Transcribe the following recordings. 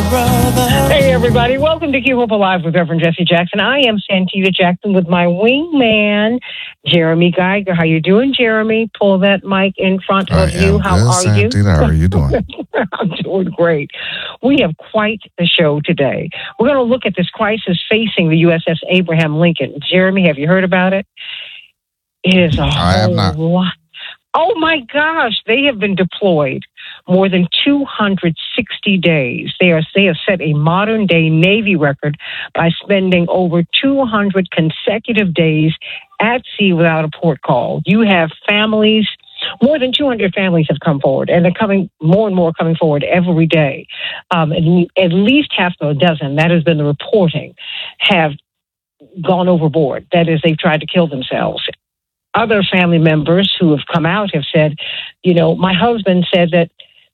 Hey, everybody. Welcome to Keep Hope Alive with Reverend Jesse Jackson. I am Santita Jackson with my wingman, Jeremy Geiger. How you doing, Jeremy? Pull that mic in front of you. How are you? Santita, how are you doing? I'm doing great. We have quite the show today. We're going to look at this crisis facing the USS Abraham Lincoln. Jeremy, have you heard about it? It is a whole lot. Oh, my gosh. They have been deployed more than 260 days. They have set a modern-day Navy record by spending over 200 consecutive days at sea without a port call. You have families, more than 200 families have come forward, and they're coming more and more coming forward every day. At least half a dozen, that has been the reporting, have gone overboard. That is, they've tried to kill themselves. Other family members who have come out have said, you know, my husband said that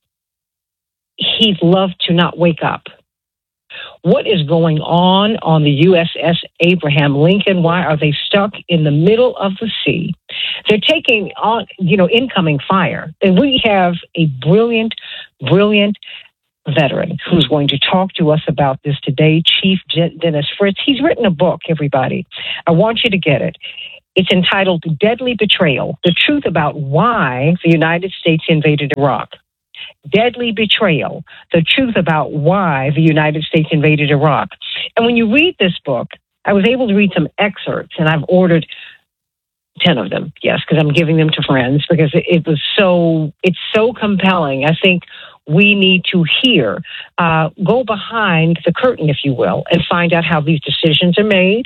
he'd love to not wake up. What is going on the USS Abraham Lincoln? Why are they stuck in the middle of the sea? They're taking on, incoming fire. And we have a brilliant veteran who's going to talk to us about this today, Chief Dennis Fritz. He's written a book, everybody. I want you to get it. It's entitled Deadly Betrayal, The Truth About Why the United States Invaded Iraq. Deadly Betrayal, The Truth About Why the United States Invaded Iraq. And when you read this book, I was able to read some excerpts, and I've ordered 10 of them, yes, because I'm giving them to friends, because it's so compelling. I think we need to go behind the curtain, if you will, and find out how these decisions are made.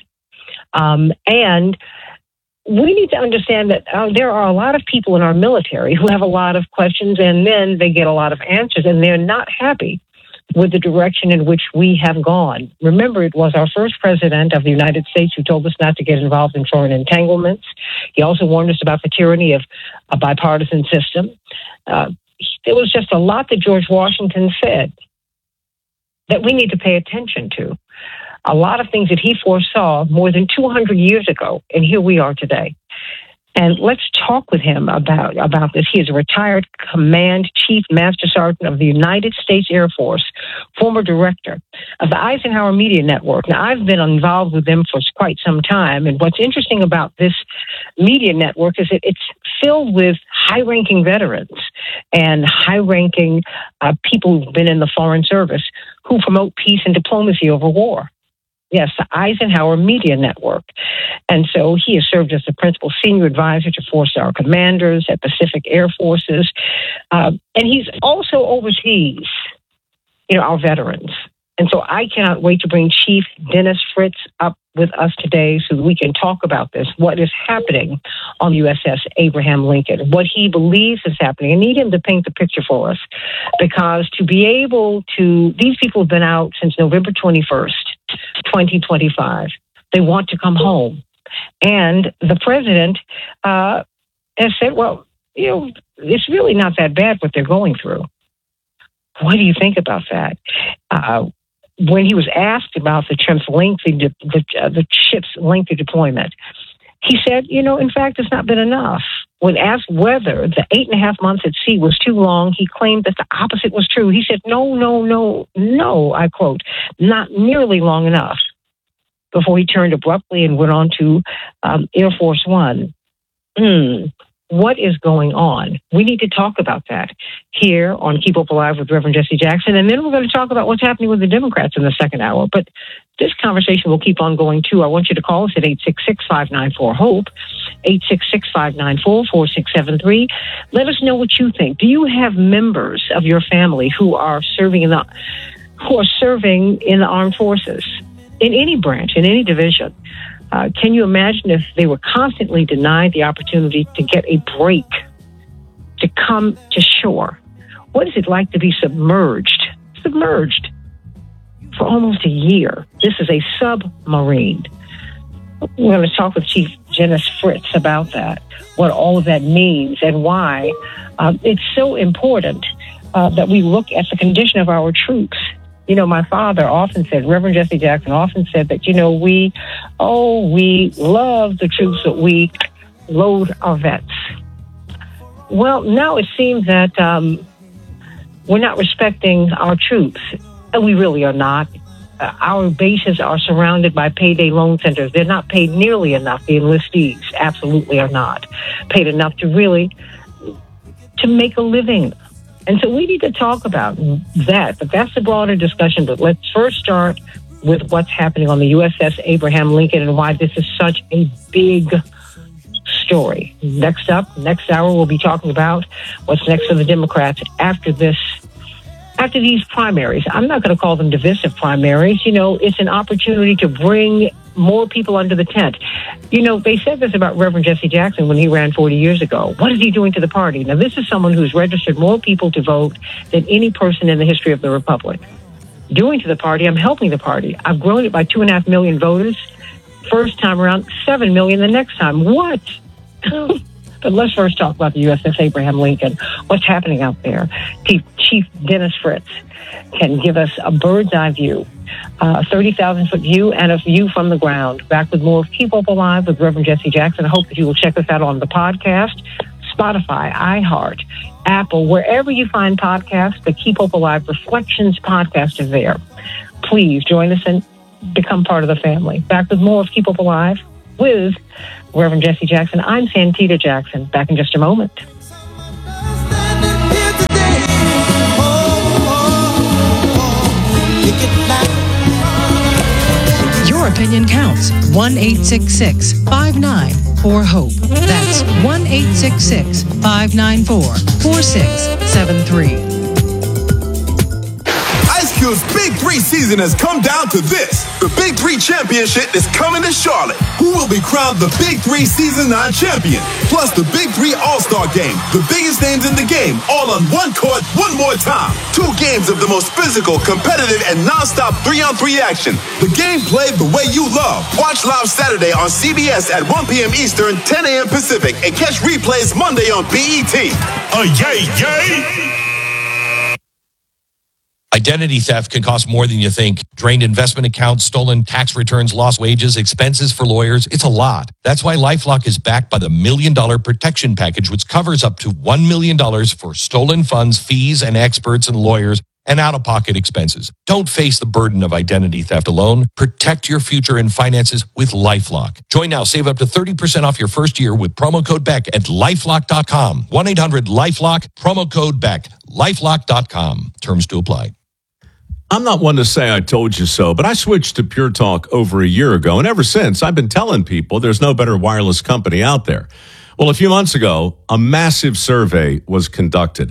And we need to understand that there are a lot of people in our military who have a lot of questions, and then they get a lot of answers, and they're not happy with the direction in which we have gone. Remember, it was our first president of the United States who told us not to get involved in foreign entanglements. He also warned us about the tyranny of a bipartisan system. There was just a lot that George Washington said that we need to pay attention to. A lot of things that he foresaw more than 200 years ago, and here we are today. And let's talk with him about this. He is a retired Command Chief Master Sergeant of the United States Air Force, former director of the Eisenhower Media Network. Now, I've been involved with them for quite some time, and what's interesting about this media network is that it's filled with high-ranking veterans and high-ranking people who've been in the Foreign Service who promote peace and diplomacy over war. Yes, the Eisenhower Media Network. And so he has served as the principal senior advisor to four-star commanders at Pacific Air Forces. And he's also oversees, our veterans. And so I cannot wait to bring Chief Dennis Fritz up with us today so that we can talk about this, what is happening on USS Abraham Lincoln, what he believes is happening. I need him to paint the picture for us, because these people have been out since November 21st, 2025. They want to come home. And the president has said, well, it's really not that bad what they're going through. What do you think about that? When he was asked about the ship's lengthy deployment, he said, in fact, it's not been enough. When asked whether the 8.5 months at sea was too long, he claimed that the opposite was true. He said, no, I quote, not nearly long enough, before he turned abruptly and went on to Air Force One. What is going on? We need to talk about that here on Keep Hope Alive with Reverend Jesse Jackson. And then we're going to talk about what's happening with the Democrats in the second hour. But this conversation will keep on going, too. I want you to call us at 866-594-HOPE, 866-594-4673. Let us know what you think. Do you have members of your family who are serving in the armed forces, in any branch, in any division? Can you imagine if they were constantly denied the opportunity to get a break, to come to shore? What is it like to be submerged for almost a year? This is a submarine. We're going to talk with Chief Dennis Fritz about that, what all of that means, and why it's so important that we look at the condition of our troops. My father often said, Reverend Jesse Jackson often said that, we love the troops, but we loathe our vets. Well, now it seems that we're not respecting our troops. And we really are not. Our bases are surrounded by payday loan centers. They're not paid nearly enough. The enlistees absolutely are not paid enough to make a living. And so we need to talk about that. But that's a broader discussion. But let's first start with what's happening on the USS Abraham Lincoln and why this is such a big story. Next hour, we'll be talking about what's next for the Democrats after these primaries. I'm not going to call them divisive primaries. It's an opportunity to bring more people under the tent. They said this about Reverend Jesse Jackson when he ran 40 years ago. What is he doing to the party? Now, this is someone who's registered more people to vote than any person in the history of the Republic. Doing to the party, I'm helping the party. I've grown it by 2.5 million voters. First time around, 7 million the next time. What? But let's first talk about the USS Abraham Lincoln. What's happening out there? Chief Dennis Fritz can give us a bird's eye view, 30,000-foot view, and a view from the ground. Back with more of Keep Hope Alive with Reverend Jesse Jackson. I hope that you will check us out on the podcast, Spotify, iHeart, Apple, wherever you find podcasts. The Keep Hope Alive Reflections podcast is there. Please join us and become part of the family. Back with more of Keep Hope Alive with Reverend Jesse Jackson. I'm Santita Jackson. Back in just a moment. Your opinion counts. 1-866-594-HOPE. That's 1-866-594-4673. Ice Cube's Big 3 season has come down to this. The Big 3 Championship is coming to Charlotte. Who will be crowned the Big 3 Season 9 champion? Plus the Big 3 All-Star Game. The biggest names in the game, all on one court, one more time. 2 games of the most physical, competitive, and non-stop 3-on-3 action. The game played the way you love. Watch live Saturday on CBS at 1 p.m. Eastern, 10 a.m. Pacific, and catch replays Monday on BET. Yay, yay! Identity theft can cost more than you think. Drained investment accounts, stolen tax returns, lost wages, expenses for lawyers. It's a lot. That's why LifeLock is backed by the $1 Million Protection Package, which covers up to $1 million for stolen funds, fees, and experts and lawyers, and out-of-pocket expenses. Don't face the burden of identity theft alone. Protect your future and finances with LifeLock. Join now. Save up to 30% off your first year with promo code BECK at LifeLock.com. 1-800-LifeLock, promo code BECK. LifeLock.com. Terms to apply. I'm not one to say I told you so, but I switched to Pure Talk over a year ago, and ever since, I've been telling people there's no better wireless company out there. Well, a few months ago, a massive survey was conducted.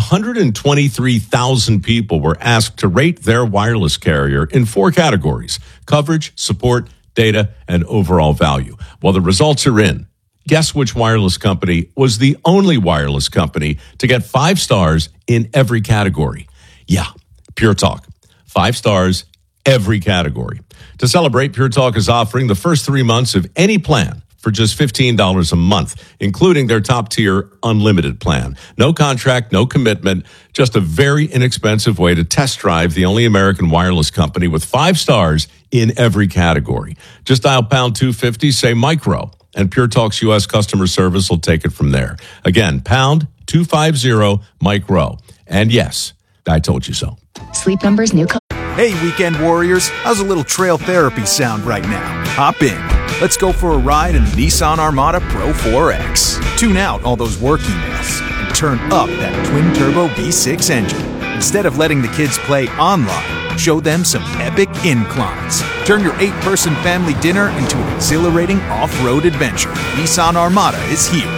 123,000 people were asked to rate their wireless carrier in 4 categories: coverage, support, data, and overall value. Well, the results are in. Guess which wireless company was the only wireless company to get 5 stars in every category? Yeah, Pure Talk. 5 stars, every category. To celebrate, Pure Talk is offering the first 3 months of any plan for just $15 a month, including their top-tier unlimited plan. No contract, no commitment, just a very inexpensive way to test drive the only American wireless company with 5 stars in every category. Just dial pound 250, say micro, and Pure Talk's U.S. customer service will take it from there. Again, pound 250 micro. And yes, I told you so. Sleep Number's new Hey, weekend warriors, how's a little trail therapy sound right now? Hop in. Let's go for a ride in the Nissan Armada Pro 4X. Tune out all those work emails and turn up that twin-turbo V6 engine. Instead of letting the kids play online, show them some epic inclines. Turn your 8-person family dinner into an exhilarating off-road adventure. Nissan Armada is here.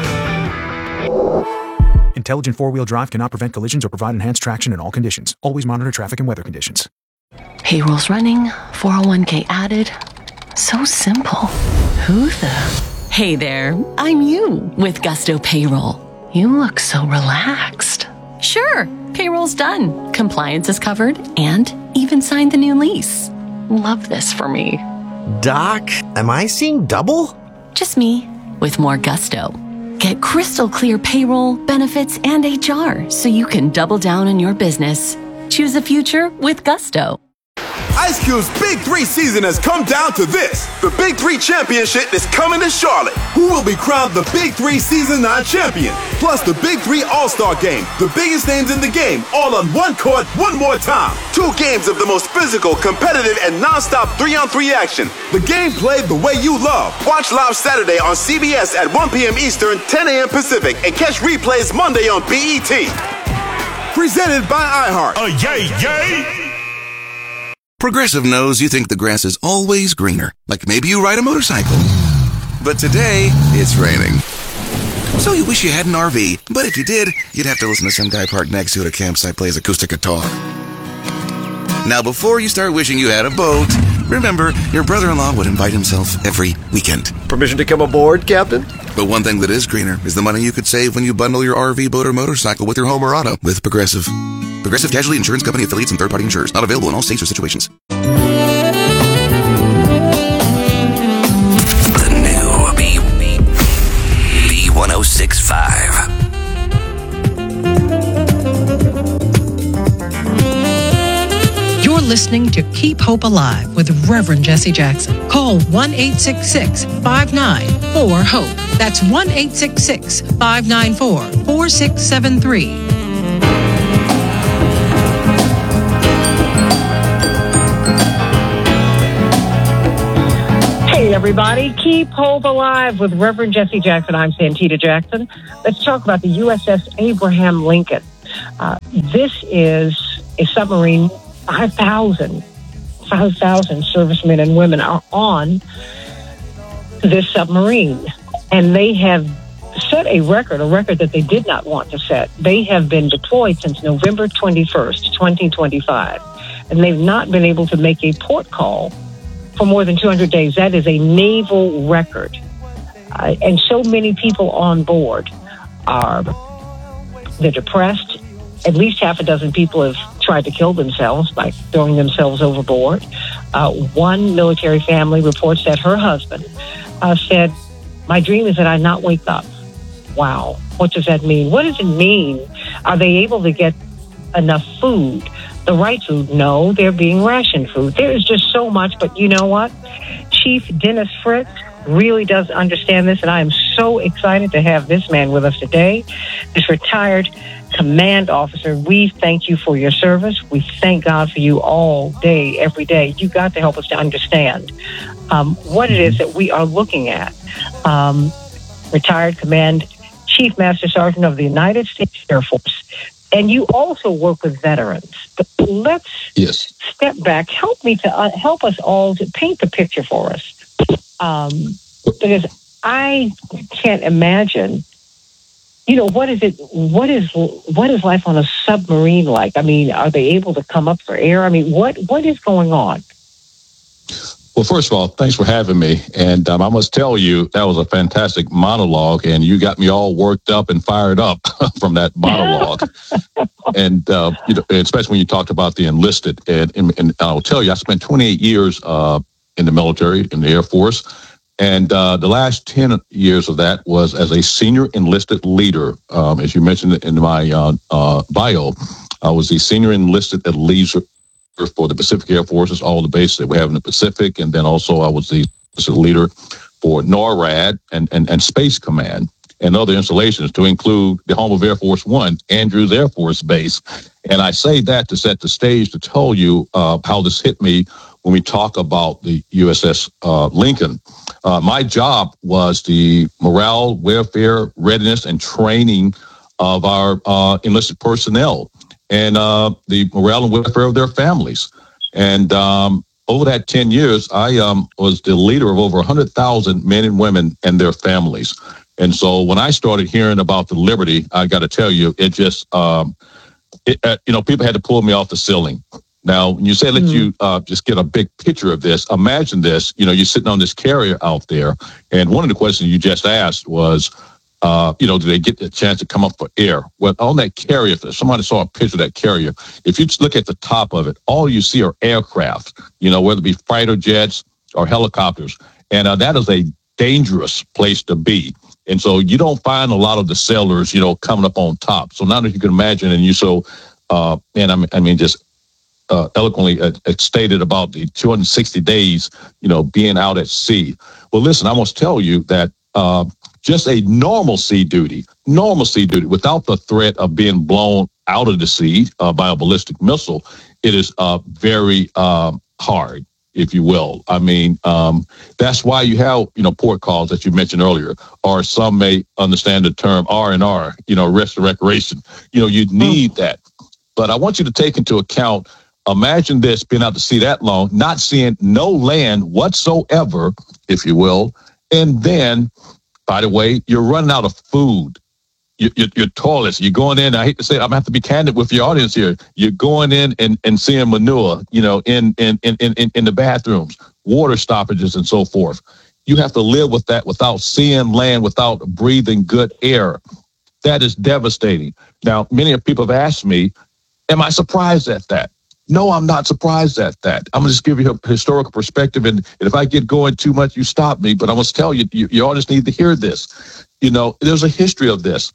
Intelligent four-wheel drive cannot prevent collisions or provide enhanced traction in all conditions. Always monitor traffic and weather conditions. Payroll's running, 401k added. So simple. Who the? Hey there, I'm you with Gusto Payroll. You look so relaxed. Sure, payroll's done. Compliance is covered and even signed the new lease. Love this for me. Doc, am I seeing double? Just me with more gusto. Get crystal clear payroll, benefits, and HR so you can double down on your business. Choose a future with Gusto. Ice Cube's Big 3 season has come down to this. The Big 3 Championship is coming to Charlotte. Who will be crowned the Big 3 Season 9 champion? Plus the Big 3 All-Star Game. The biggest names in the game, all on one court, one more time. 2 games of the most physical, competitive, and non-stop 3-on-3 action. The game played the way you love. Watch live Saturday on CBS at 1 p.m. Eastern, 10 a.m. Pacific, and catch replays Monday on BET. Presented by iHeart. Yay! Progressive knows you think the grass is always greener, like maybe you ride a motorcycle. But today, it's raining. So you wish you had an RV, but if you did, you'd have to listen to some guy parked next to you at a campsite plays acoustic guitar. Now, before you start wishing you had a boat, remember, your brother-in-law would invite himself every weekend. Permission to come aboard, Captain? But one thing that is greener is the money you could save when you bundle your RV, boat, or motorcycle with your home or auto with Progressive. Progressive Casualty Insurance Company affiliates and third-party insurers. Not available in all states or situations. The new B1065. You're listening to Keep Hope Alive with Reverend Jesse Jackson. Call 1-866-594-HOPE. That's 1-866-594-4673. Hey, everybody. Keep Hope Alive with Reverend Jesse Jackson. I'm Santita Jackson. Let's talk about the USS Abraham Lincoln. This is a submarine. 5,000 servicemen and women are on this submarine. And they have set a record that they did not want to set. They have been deployed since November 21st, 2025. And they've not been able to make a port call for more than 200 days. That is a naval record. And so many people on board they're depressed. At least half a dozen people have tried to kill themselves by throwing themselves overboard. One military family reports that her husband said, "My dream is that I not wake up." Wow. What does that mean? What does it mean? Are they able to get enough food? The right food? No, they're being rationed food. There is just so much, but you know what? Chief Dennis Fritz really does understand this, and I am so excited to have this man with us today, this retired command officer. We thank you for your service. We thank God for you all day, every day. You got to help us to understand what it is that we are looking at. Retired Command Chief Master Sergeant of the United States Air Force. And you also work with veterans. But let's step back. Help us all to paint the picture for us. Because I can't imagine, what is life on a submarine like? I mean, are they able to come up for air? I mean, what is going on? Well, first of all, thanks for having me. And I must tell you, that was a fantastic monologue, and you got me all worked up and fired up from that monologue. And especially when you talked about the enlisted. And I'll tell you, I spent 28 years in the military, in the Air Force. And the last 10 years of that was as a senior enlisted leader. As you mentioned in my bio, I was the senior enlisted leader for the Pacific Air Forces, all the bases that we have in the Pacific. And then also I was the leader for NORAD and Space Command and other installations, to include the home of Air Force One, Andrews Air Force Base. And I say that to set the stage to tell you how this hit me when we talk about the USS Lincoln. My job was the morale, welfare, readiness, and training of our enlisted personnel, and the morale and welfare of their families. And over that 10 years, I was the leader of over 100,000 men and women and their families. And so when I started hearing about the Liberty, I got to tell you, it just, people had to pull me off the ceiling. Now, when you say let you just get a big picture of this, imagine this, you're sitting on this carrier out there. And one of the questions you just asked was, do they get the chance to come up for air? Well, on that carrier, if somebody saw a picture of that carrier, if you just look at the top of it, all you see are aircraft, whether it be fighter jets or helicopters. And that is a dangerous place to be. And so you don't find a lot of the sailors, coming up on top. So now that you can imagine, and just eloquently stated about the 260 days, being out at sea. Well, listen, I must tell you that just a normal sea duty, without the threat of being blown out of the sea by a ballistic missile, it is very hard, if you will. I mean, that's why you have, port calls that you mentioned earlier, or some may understand the term R&R, rest and recreation. You need that. But I want you to take into account, imagine this, being out to sea that long, not seeing no land whatsoever, if you will. And then, by the way, you're running out of food. Your toilets, you're going in, I hate to say it, I'm going to have to be candid with your audience here. You're going in and seeing manure, in the bathrooms, water stoppages and so forth. You have to live with that without seeing land, without breathing good air. That is devastating. Now, many people have asked me, am I surprised at that? No, I'm not surprised at that. I'm going to just give you a historical perspective, and if I get going too much, you stop me, but I must tell you, you all just need to hear this. There's a history of this.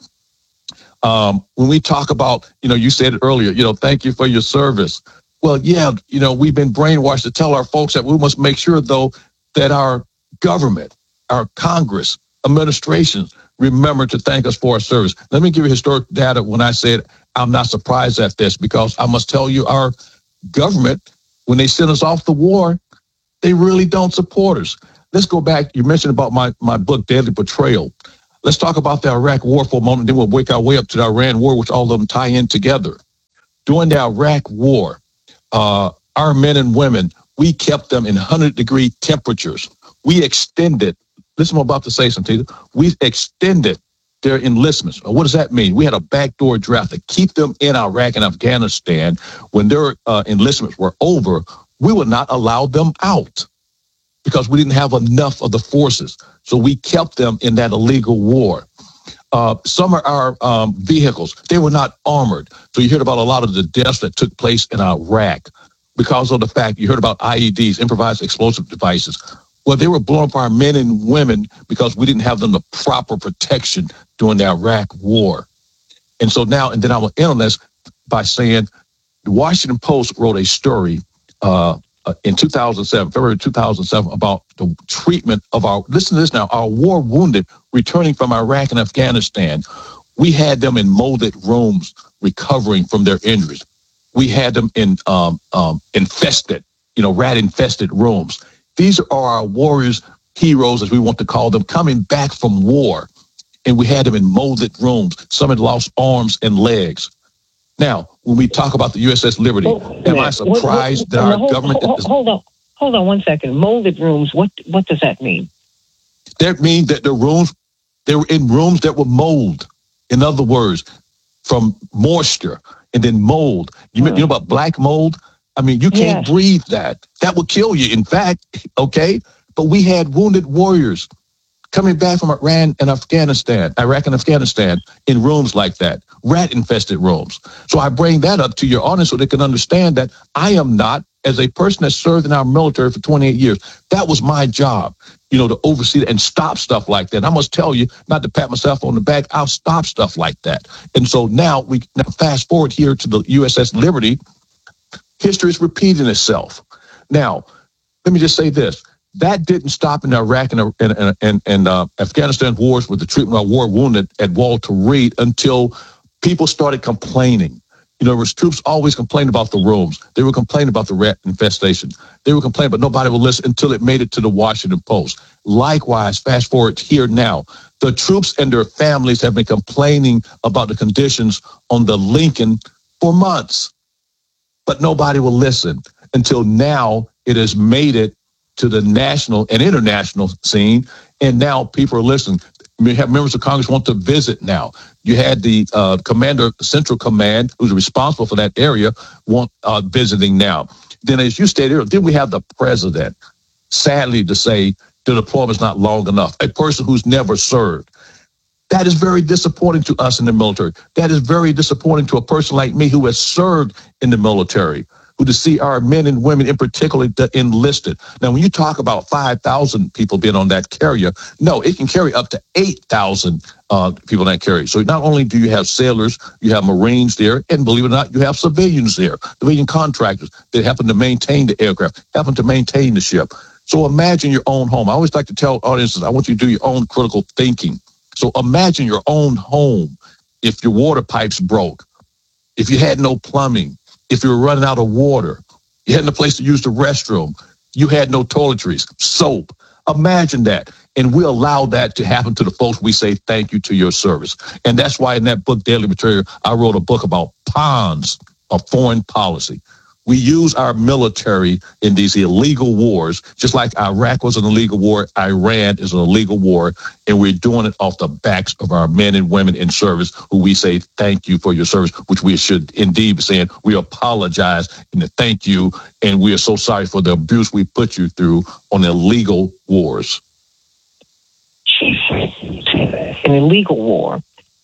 When we talk about, you said it earlier, thank you for your service. Well, yeah, we've been brainwashed to tell our folks that we must make sure, though, that our government, our Congress, administrations remember to thank us for our service. Let me give you historic data when I said I'm not surprised at this, because I must tell you, our government, when they send us off the war, they really don't support us. Let's go back. You mentioned about my book, Deadly Betrayal. Let's talk about the Iraq War for a moment, then we'll work our way up to the Iran War, which all of them tie in together. During the Iraq War, our men and women, we kept them in 100-degree temperatures. We extended, listen, I'm about to say something, we extended their enlistments. What does that mean? We had a backdoor draft to keep them in Iraq and Afghanistan. When their enlistments were over, we would not allow them out because we didn't have enough of the forces. So we kept them in that illegal war. Some of our vehicles, they were not armored. So you heard about a lot of the deaths that took place in Iraq because of the fact you heard about IEDs, improvised explosive devices. Well, they were blowing up our men and women because we didn't have them the proper protection during the Iraq War. And so now, and then I will end on this by saying the Washington Post wrote a story in 2007, February 2007, about the treatment of our, listen to this now, our war wounded returning from Iraq and Afghanistan. We had them in molded rooms recovering from their injuries. We had them in infested, rat-infested rooms. These are our warriors, heroes, as we want to call them, coming back from war. And we had them in molded rooms. Some had lost arms and legs. Now, when we talk about the USS Liberty, am I surprised that our government... Hold on 1 second. Molded rooms, what does that mean? That means that they were in rooms that were mold. In other words, from moisture and then mold. You know about black mold? I mean, you can't breathe that. That will kill you, in fact, okay? But we had wounded warriors coming back from Iraq and Afghanistan in rooms like that, rat-infested rooms. So I bring that up to your audience so they can understand that I am not, as a person that served in our military for 28 years, that was my job, to oversee that and stop stuff like that. And I must tell you, not to pat myself on the back, I'll stop stuff like that. And so now fast forward here to the USS Liberty. History is repeating itself. Now, let me just say this. That didn't stop in the Iraq and Afghanistan wars with the treatment of war wounded at Walter Reed until people started complaining. There was troops always complaining about the rooms. They were complaining about the rat infestation. They were complaining, but nobody would listen until it made it to the Washington Post. Likewise, fast forward here now, the troops and their families have been complaining about the conditions on the Lincoln for months. But nobody will listen until now it has made it to the national and international scene. And now people are listening. We have members of Congress want to visit now. You had the commander of the Central Command, who's responsible for that area, visiting now. Then, as you stated earlier, then we have the president, sadly to say, the deployment's not long enough. A person who's never served. That is very disappointing to us in the military. That is very disappointing to a person like me who has served in the military. who to see our men and women, in particular, that enlisted. Now, when you talk about 5,000 people being on that carrier, no, it can carry up to 8,000 people on that carrier. So not only do you have sailors, you have Marines there, and believe it or not, you have civilians there, civilian contractors that happen to maintain the aircraft, happen to maintain the ship. So imagine your own home. I always like to tell audiences, I want you to do your own critical thinking. So imagine your own home if your water pipes broke, if you had no plumbing, if you were running out of water, you had no place to use the restroom, you had no toiletries, soap. Imagine that. And we allow that to happen to the folks. We say thank you to your service. And that's why in that book, Daily Material, I wrote a book about ponds of foreign policy. We use our military in these illegal wars, just like Iraq was an illegal war, Iran is an illegal war, and we're doing it off the backs of our men and women in service who we say thank you for your service, which we should indeed be saying we apologize and thank you, and we are so sorry for the abuse we put you through on illegal wars. Chief, an illegal war,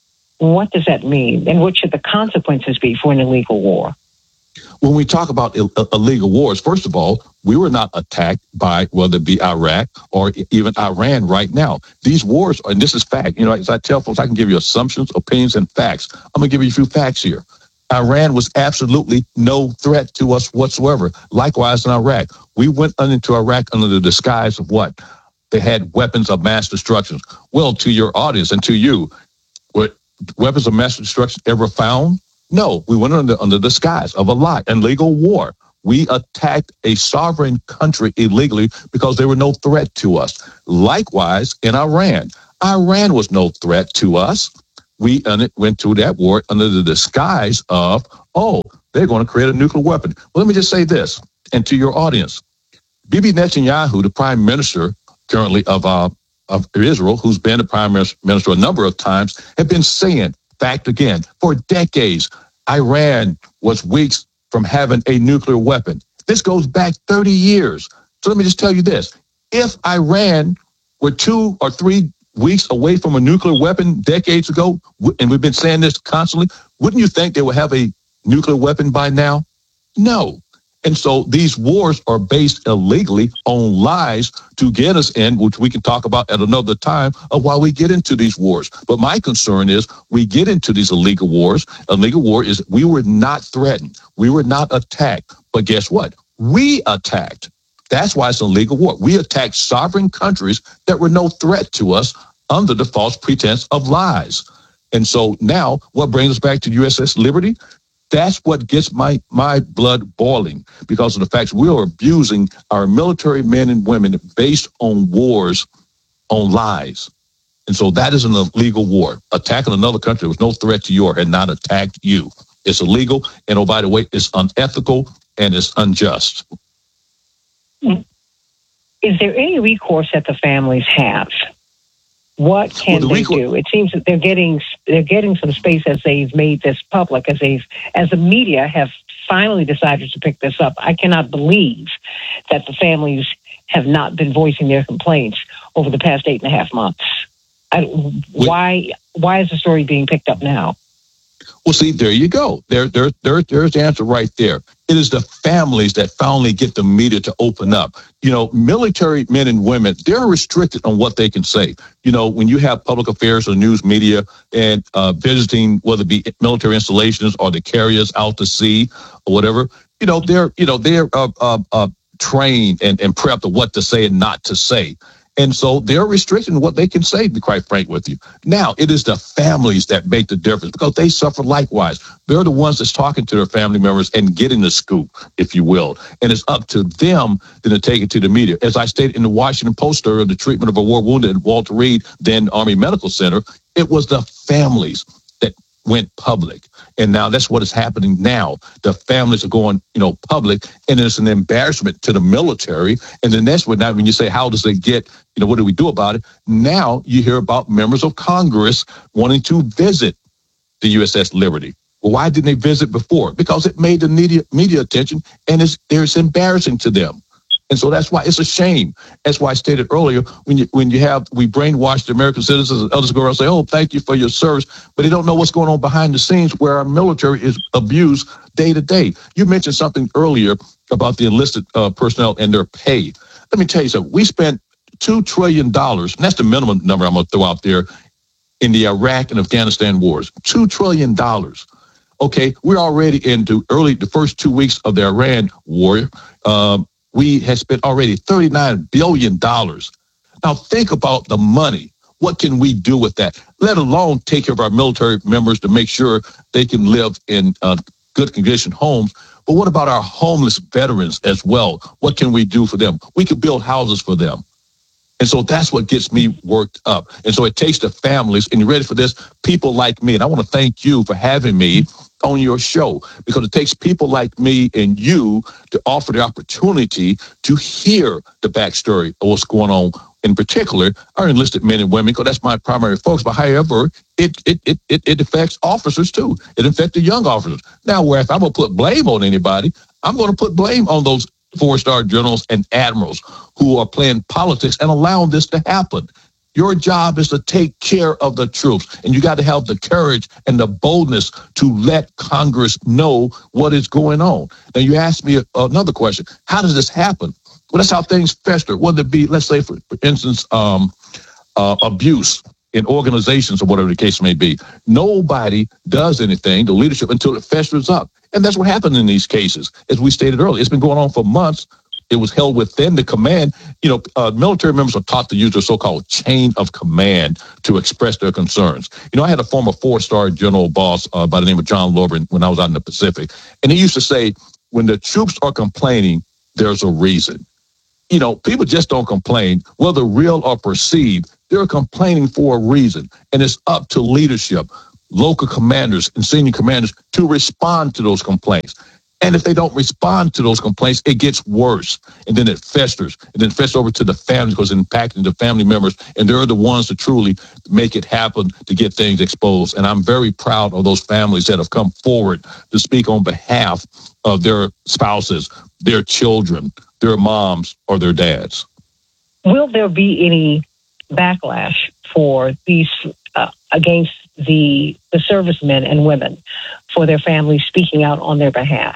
what does that mean? And what should the consequences be for an illegal war? When we talk about illegal wars, first of all, we were not attacked by whether it be Iraq or even Iran right now. These wars, and this is fact, as I tell folks, I can give you assumptions, opinions, and facts. I'm going to give you a few facts here. Iran was absolutely no threat to us whatsoever. Likewise in Iraq. We went into Iraq under the disguise of what? They had weapons of mass destruction. Well, to your audience and to you, were weapons of mass destruction ever found? No, we went under the disguise of a lie and legal war. We attacked a sovereign country illegally because they were no threat to us. Likewise, in Iran. Iran was no threat to us. We went to that war under the disguise of, they're going to create a nuclear weapon. Well, let me just say this, and to your audience. Bibi Netanyahu, the prime minister currently of Israel, who's been the prime minister a number of times, have been saying, fact again, for decades, Iran was weeks from having a nuclear weapon. This goes back 30 years. So let me just tell you this. If Iran were 2 or 3 weeks away from a nuclear weapon decades ago, and we've been saying this constantly, wouldn't you think they would have a nuclear weapon by now? No. And so these wars are based illegally on lies to get us in, which we can talk about at another time of why we get into these wars. But my concern is we get into these illegal wars. Illegal war is we were not threatened. We were not attacked. But guess what? We attacked. That's why it's an illegal war. We attacked sovereign countries that were no threat to us under the false pretense of lies. And so now what brings us back to USS Liberty? That's what gets my blood boiling because of the fact we are abusing our military men and women based on wars, on lies. And so that is an illegal war. Attacking another country that was no threat to you or had not attacked you. It's illegal. And by the way, it's unethical and it's unjust. Is there any recourse that the families have? What can they do? It seems that they're getting some space as they've made this public, as the media have finally decided to pick this up. I cannot believe that the families have not been voicing their complaints over the past 8.5 months. Why is the story being picked up now? Well, see, there you go. There's the answer right there. It is the families that finally get the media to open up. Military men and women, they're restricted on what they can say. When you have public affairs or news media and visiting, whether it be military installations or the carriers out to sea or whatever, they're trained and prepped of what to say and not to say. And so they're restricting what they can say, to be quite frank with you. Now, it is the families that make the difference because they suffer likewise. They're the ones that's talking to their family members and getting the scoop, if you will. And it's up to them then to take it to the media. As I stated in the Washington Post story of the treatment of a war wounded at Walter Reed, then Army Medical Center, it was the families that went public. And now that's what is happening now. The families are going, public, and it's an embarrassment to the military. And then that's when you say, how does it get, what do we do about it? Now you hear about members of Congress wanting to visit the USS Liberty. Well, why didn't they visit before? Because it made the media attention, and it's embarrassing to them. And so that's why it's a shame. That's why I stated earlier, we brainwash the American citizens and others go around and say, oh, thank you for your service. But they don't know what's going on behind the scenes where our military is abused day to day. You mentioned something earlier about the enlisted personnel and their pay. Let me tell you something. We spent $2 trillion, and that's the minimum number I'm going to throw out there, in the Iraq and Afghanistan wars. $2 trillion. Okay, we're already into the first 2 weeks of the Iran war. We have spent already $39 billion. Now think about the money. What can we do with that? Let alone take care of our military members to make sure they can live in good condition homes. But what about our homeless veterans as well? What can we do for them? We could build houses for them. And so that's what gets me worked up. And so it takes the families, and you're ready for this, people like me. And I want to thank you for having me on your show, because it takes people like me and you to offer the opportunity to hear the backstory of what's going on, in particular, our enlisted men and women, because that's my primary focus. But however, it affects officers too. It affects the young officers. Now, where if I'm going to put blame on anybody, I'm going to put blame on those 4-star generals and admirals who are playing politics and allowing this to happen. Your job is to take care of the troops, and you got to have the courage and the boldness to let Congress know what is going on. Now, you asked me another question. How does this happen? Well, that's how things fester. Whether it be, let's say, for instance, abuse in organizations or whatever the case may be. Nobody does anything, the leadership, until it festers up. And that's what happened in these cases. As we stated earlier, it's been going on for months. It was held within the command. Military members are taught to use their so-called chain of command to express their concerns. I had a former 4-star general boss by the name of John Lobren when I was out in the Pacific. And he used to say, when the troops are complaining, there's a reason. People just don't complain, whether real or perceived. They're complaining for a reason. And it's up to leadership, local commanders and senior commanders to respond to those complaints. And if they don't respond to those complaints, it gets worse. And then it festers. And then it festers over to the families, because it's impacting the family members. And they're the ones to truly make it happen, to get things exposed. And I'm very proud of those families that have come forward to speak on behalf of their spouses, their children, their moms, or their dads. Will there be any backlash for these against the servicemen and women for their families speaking out on their behalf?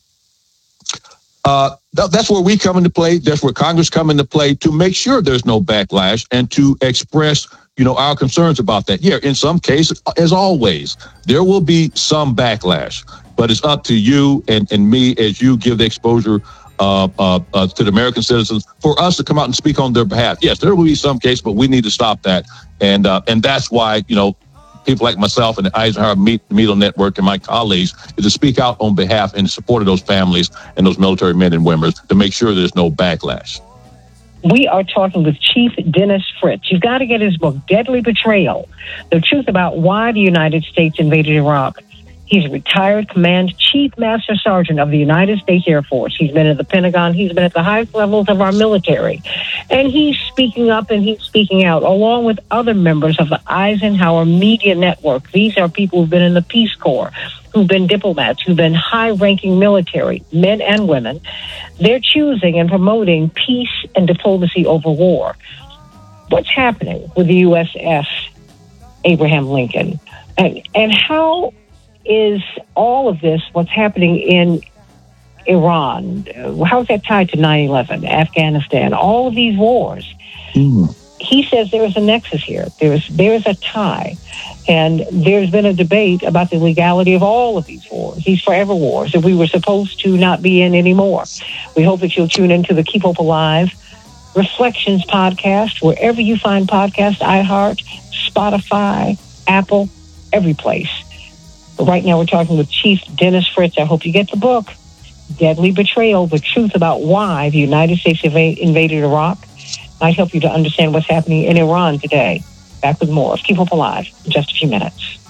That's where we come into play. That's where Congress come into play, to make sure there's no backlash and to express, our concerns about that. Yeah, in some cases, as always, there will be some backlash, but it's up to you and me as you give the exposure to the American citizens for us to come out and speak on their behalf. Yes, there will be some case, but we need to stop that. And that's why, people like myself and the Eisenhower Media Network and my colleagues is to speak out on behalf and support of those families and those military men and women to make sure there's no backlash. We are talking with Chief Dennis Fritz. You've got to get his book, Deadly Betrayal, The Truth About Why the United States Invaded Iraq. He's a retired Command Chief Master Sergeant of the United States Air Force. He's been at the Pentagon. He's been at the highest levels of our military. And he's speaking up and he's speaking out, along with other members of the Eisenhower Media Network. These are people who've been in the Peace Corps, who've been diplomats, who've been high-ranking military, men and women. They're choosing and promoting peace and diplomacy over war. What's happening with the USS Abraham Lincoln? And how is all of this, what's happening in Iran, how is that tied to 9/11, Afghanistan, all of these wars? He says there is a nexus here. There is a tie. And there's been a debate about the legality of all of these wars, these forever wars, that we were supposed to not be in anymore. We hope that you'll tune into the Keep Hope Alive Reflections podcast, wherever you find podcasts, iHeart, Spotify, Apple, every place. But right now we're talking with Chief Dennis Fritz. I hope you get the book, Deadly Betrayal, The Truth About Why the United States Invaded Iraq. Might help you to understand what's happening in Iran today. Back with more of Keep Hope Alive in just a few minutes.